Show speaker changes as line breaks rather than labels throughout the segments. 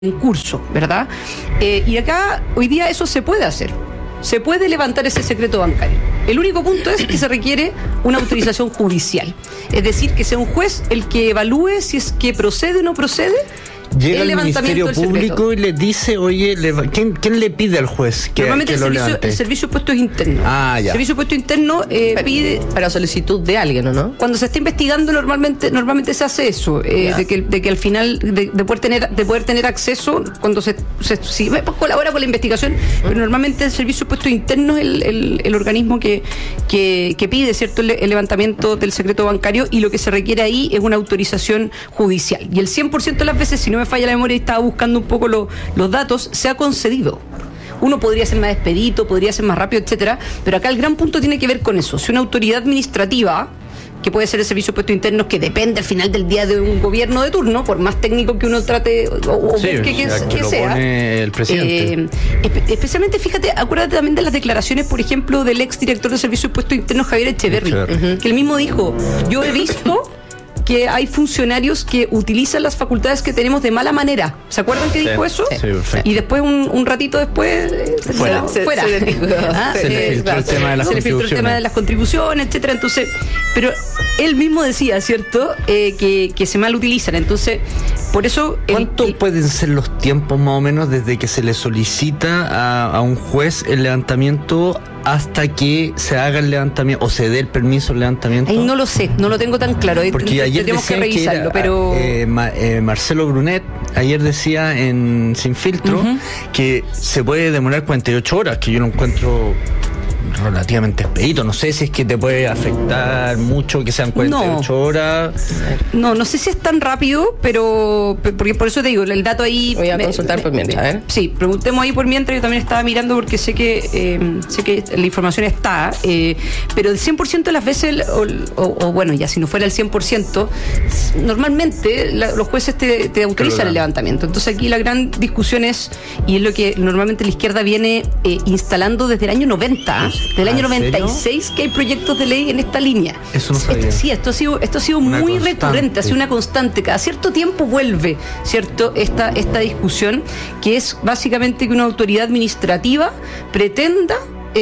en curso, ¿verdad? Y acá, hoy día, eso se puede hacer. Se puede levantar ese secreto bancario. El único punto es que se requiere una autorización judicial. Es decir, que sea un juez el que evalúe si es que procede o no procede.
Llega el Ministerio Público y le dice, oye, ¿quién le pide al juez que
normalmente
lo levante?
El Servicio de Puestos Internos.
Ah, ya.
El Servicio de Puestos Internos pide...
Para solicitud de alguien, ¿o no?
Cuando se está investigando, normalmente se hace eso, de que al final, de poder tener acceso, cuando si colabora con la investigación, pero normalmente el Servicio de Puestos Internos es el organismo que pide, ¿cierto?, el levantamiento del secreto bancario, y lo que se requiere ahí es una autorización judicial. Y el 100% de las veces, si no me falla la memoria y estaba buscando un poco los datos, se ha concedido. Uno podría ser más expedito, podría ser más rápido, etcétera, pero acá el gran punto tiene que ver con eso. Si una autoridad administrativa, que puede ser el Servicio de Puestos Internos, que depende al final del día de un gobierno de turno, por más técnico que uno trate o
sí,
busque que
lo
sea,
pone el presidente.
Especialmente, fíjate, acuérdate también de las declaraciones, por ejemplo, del exdirector del Servicio de Puestos Internos, Javier Echeverri, que él mismo dijo: yo he visto que hay funcionarios que utilizan las facultades que tenemos de mala manera. ¿Se acuerdan que dijo eso?
Sí, perfecto.
Y después, un ratito después, fuera.
Se le
filtró el tema de las contribuciones.
Se le filtró el tema de las contribuciones, etcétera. Entonces, pero él mismo decía, ¿cierto?, que se mal utilizan. Entonces, por eso...
¿Cuánto pueden ser los tiempos más o menos desde que se le solicita a un juez el levantamiento hasta que se haga el levantamiento o se dé el permiso al levantamiento?
Ahí no lo sé, no lo tengo tan claro.
Porque ayer
tenemos que revisarlo, pero
Marcelo Brunet ayer decía en Sin Filtro que se puede demorar 48 horas, que yo lo encuentro relativamente expedito. No sé si es que te puede afectar mucho que sean 48 horas.
No sé si es tan rápido, pero porque por eso te digo, el dato ahí...
Voy a consultar por mientras, a ver.
Sí, preguntemos ahí por mientras. Yo también estaba mirando porque sé que la información está, pero el 100% de las veces, o bueno, ya si no fuera el 100%, normalmente los jueces te autorizan el levantamiento. Entonces aquí la gran discusión es, y es lo que normalmente la izquierda viene instalando desde el año 90, del año 96, que hay proyectos de ley en esta línea.
Eso no sabía.
Esto ha sido muy recurrente, ha sido una constante. Cada cierto tiempo vuelve, ¿cierto?, esta discusión, que es básicamente que una autoridad administrativa pretenda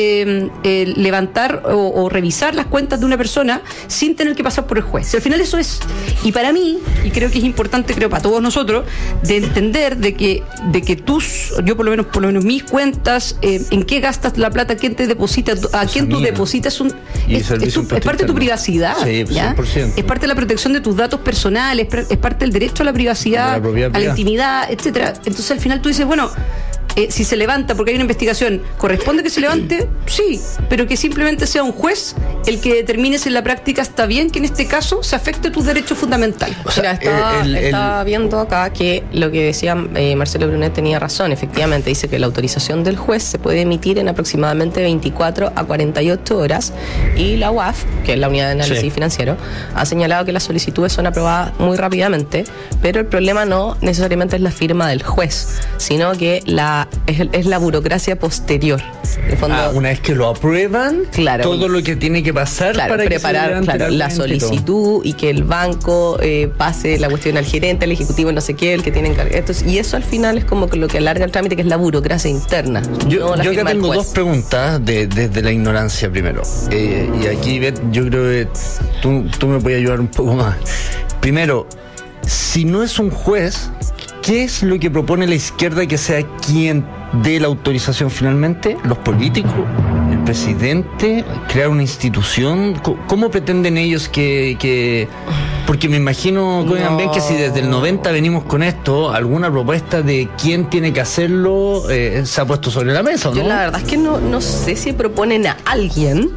levantar o revisar las cuentas de una persona sin tener que pasar por el juez. Al final eso es, y para mí, y creo que es importante, creo para todos nosotros, de entender de que yo por lo menos mis cuentas, en qué gastas la plata, quién te deposita, a quién tú depositas, es parte de tu privacidad,
sí,
¿ya?
100%.
Es parte de la protección de tus datos personales, es parte del derecho a la privacidad, a la intimidad, etcétera. Entonces al final tú dices, bueno, si se levanta porque hay una investigación, ¿corresponde que se levante? Sí, pero que simplemente sea un juez el que determine si en la práctica está bien que en este caso se afecte tus derechos fundamentales.
O sea, estaba viendo acá que lo que decía Marcelo Brunet tenía razón. Efectivamente, dice que la autorización del juez se puede emitir en aproximadamente 24 a 48 horas, y la UAF, que es la Unidad de Análisis Financiero, ha señalado que las solicitudes son aprobadas muy rápidamente, pero el problema no necesariamente es la firma del juez, sino que es la burocracia posterior. En el fondo,
una vez que lo aprueban,
claro,
todo lo que tiene que pasar para
preparar la solicitud y que el banco pase la cuestión al gerente, al ejecutivo, no sé qué, el que tiene encargado. Y eso al final es como que lo que alarga el trámite, que es la burocracia interna.
Yo acá tengo dos preguntas desde la ignorancia primero. Y aquí, Beth, yo creo que tú me puedes ayudar un poco más. Primero, si no es un juez, ¿qué es lo que propone la izquierda que sea quien dé la autorización finalmente? ¿Los políticos? ¿El presidente? ¿Crear una institución? ¿Cómo pretenden ellos que porque me imagino que si desde el 90 venimos con esto, alguna propuesta de quién tiene que hacerlo se ha puesto sobre la mesa, ¿o no?
Yo la verdad es que no sé si proponen a alguien.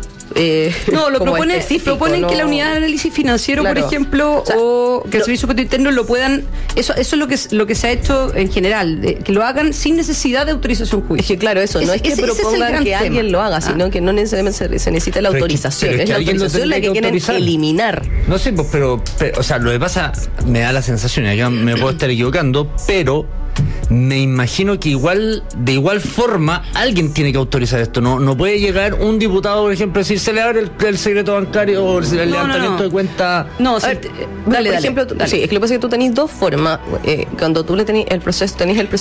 Proponen que la unidad de análisis financiero, claro, por ejemplo, o que el Servicio de Puestos Internos lo puedan. Eso es lo que se ha hecho en general, que lo hagan sin necesidad de autorización judicial.
Es que claro, eso no es que propongan que alguien lo haga, sino que no necesariamente se necesita la autorización. Es la autorización la que quieren eliminar.
No sé, pero o sea, lo que pasa, me da la sensación, y acá me puedo estar equivocando, pero me imagino que de igual forma alguien tiene que autorizar esto. No puede llegar un diputado, por ejemplo, decir se le abre el secreto bancario o el levantamiento de cuenta.
No,
por ejemplo, sí, es que lo que pasa es que tú tenés dos formas. Cuando tú tenés el proceso